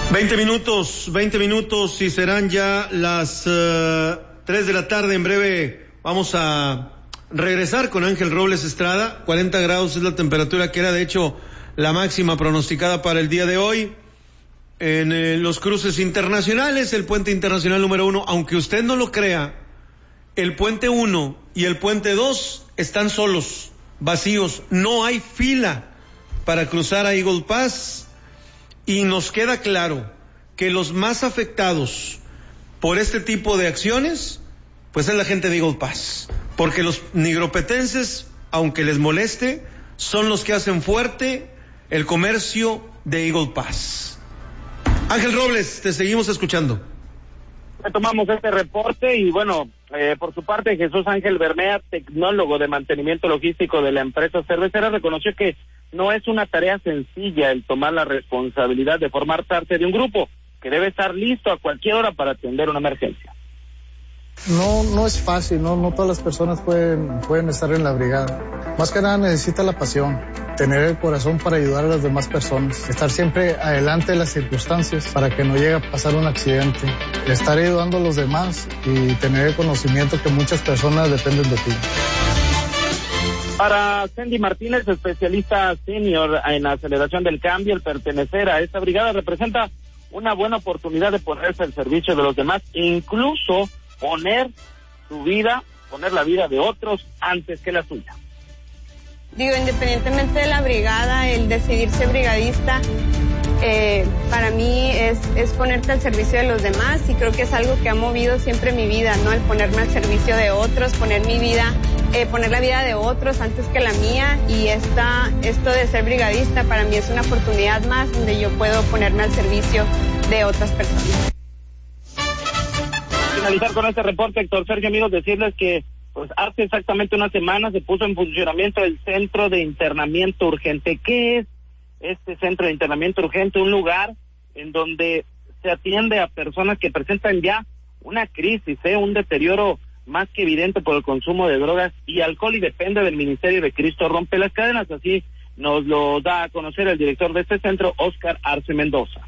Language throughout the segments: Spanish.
20 minutos y serán ya las 3 de la tarde. En breve vamos a regresar con Ángel Robles Estrada. 40 grados es la temperatura que era de hecho la máxima pronosticada para el día de hoy. En los cruces internacionales, el puente internacional número 1, aunque usted no lo crea, el puente 1 y el puente 2 están solos, vacíos, no hay fila para cruzar a Eagle Pass. Y nos queda claro que los más afectados por este tipo de acciones, pues es la gente de Eagle Pass, porque los nigropetenses, aunque les moleste, son los que hacen fuerte el comercio de Eagle Pass. Ángel Robles, te seguimos escuchando. Retomamos este reporte y bueno, por su parte Jesús Ángel Bermea, tecnólogo de mantenimiento logístico de la empresa cervecera, reconoció que no es una tarea sencilla el tomar la responsabilidad de formar parte de un grupo que debe estar listo a cualquier hora para atender una emergencia. No es fácil, no todas las personas pueden estar en la brigada. Más que nada necesita la pasión, tener el corazón para ayudar a las demás personas, estar siempre adelante de las circunstancias para que no llegue a pasar un accidente, estar ayudando a los demás y tener el conocimiento que muchas personas dependen de ti. Para Sandy Martínez, especialista senior en aceleración del cambio, el pertenecer a esta brigada representa una buena oportunidad de ponerse al servicio de los demás e incluso poner la vida de otros antes que la suya. Digo, independientemente de la brigada, el decidirse brigadista, para mí es ponerte al servicio de los demás y creo que es algo que ha movido siempre mi vida, ¿no? El ponerme al servicio de otros, poner la vida de otros antes que la mía, y esto de ser brigadista para mí es una oportunidad más donde yo puedo ponerme al servicio de otras personas. Finalizar con este reporte, Héctor Sergio, amigos, decirles que pues hace exactamente una semana se puso en funcionamiento el Centro de Internamiento Urgente. ¿Qué es este Centro de Internamiento Urgente? Un lugar en donde se atiende a personas que presentan ya una crisis, un deterioro más que evidente por el consumo de drogas y alcohol, y depende del ministerio de Cristo Rompe las Cadenas. Así nos lo da a conocer el director de este centro, Óscar Arce Mendoza.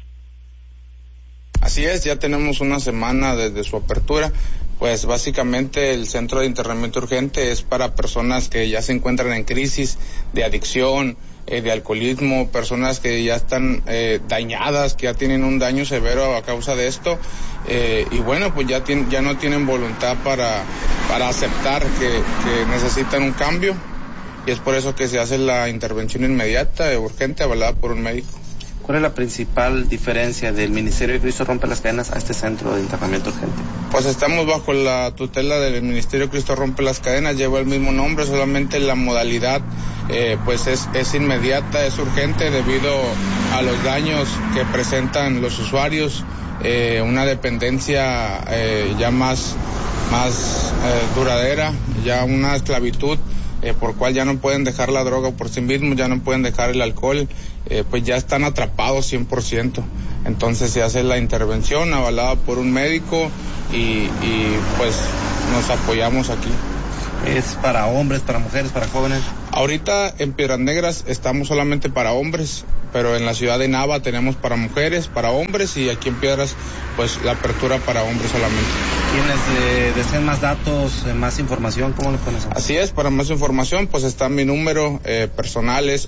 Así es, ya tenemos una semana desde su apertura. Pues básicamente el Centro de Internamiento Urgente es para personas que ya se encuentran en crisis de adicción, de alcoholismo, personas que ya están dañadas, que ya tienen un daño severo a causa de esto, y bueno, pues ya no tienen voluntad para aceptar que necesitan un cambio, y es por eso que se hace la intervención inmediata, urgente, avalada por un médico. ¿Cuál es la principal diferencia del Ministerio de Cristo Rompe las Cadenas a este Centro de Internamiento Urgente? Pues estamos bajo la tutela del Ministerio de Cristo Rompe las Cadenas, lleva el mismo nombre, solamente la modalidad pues es inmediata, es urgente debido a los daños que presentan los usuarios, una dependencia ya más duradera, ya una esclavitud, por cual ya no pueden dejar la droga por sí mismos, ya no pueden dejar el alcohol, pues ya están atrapados 100%. Entonces se hace la intervención avalada por un médico y pues nos apoyamos aquí. ¿Es para hombres, para mujeres, para jóvenes? Ahorita en Piedras Negras estamos solamente para hombres, pero en la ciudad de Nava tenemos para mujeres, para hombres, y aquí en Piedras pues la apertura para hombres solamente. ¿Quienes deseen más datos, más información, cómo lo conocen? Así es, para más información pues está mi número personal, es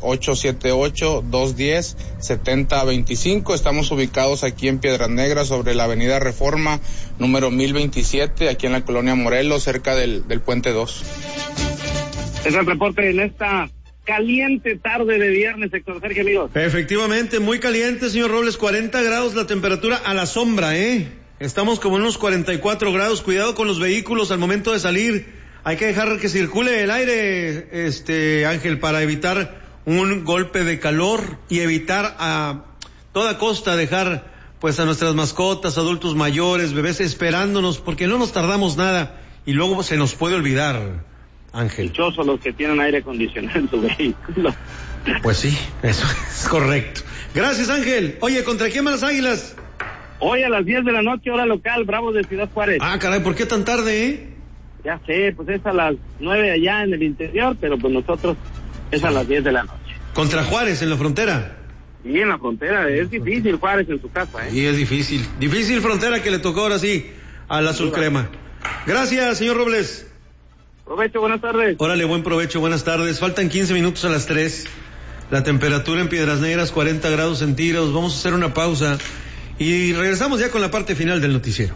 878-210-7025. Estamos ubicados aquí en Piedras Negras sobre la avenida Reforma número 1027, aquí en la colonia Morelos, cerca del Puente 2. Es el reporte en esta caliente tarde de viernes, Héctor Sergio, amigos. Efectivamente, muy caliente, señor Robles, 40 grados la temperatura a la sombra, Estamos como en unos 44 grados, cuidado con los vehículos al momento de salir, hay que dejar que circule el aire, Ángel, para evitar un golpe de calor y evitar a toda costa dejar pues a nuestras mascotas, adultos mayores, bebés esperándonos, porque no nos tardamos nada y luego se nos puede olvidar, Ángel. Dichosos los que tienen aire acondicionado en su vehículo. Pues sí, eso es correcto. Gracias, Ángel. Oye, ¿contra quién van las Águilas? Hoy a las 10 de la noche, hora local, Bravos de Ciudad Juárez. Ah, caray, ¿por qué tan tarde, Ya sé, pues es a las 9 allá en el interior, pero pues nosotros es a las 10 de la noche. Contra Juárez, en la frontera. Sí, en la frontera, es difícil Juárez en su casa, Y es difícil frontera que le tocó ahora sí al azul crema. Gracias, señor Robles. Provecho, buenas tardes. Órale, buen provecho, buenas tardes. Faltan 15 minutos a las 3. La temperatura en Piedras Negras, 40 grados centígrados. Vamos a hacer una pausa y regresamos ya con la parte final del noticiero.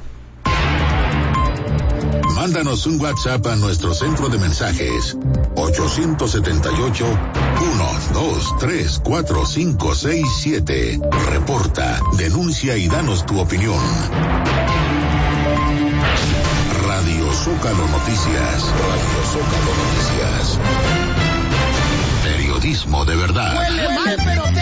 Mándanos un WhatsApp a nuestro centro de mensajes 878-123-4567. Reporta, denuncia y danos tu opinión. Radio Zócalo Noticias. Radio Zócalo Noticias. Periodismo de verdad.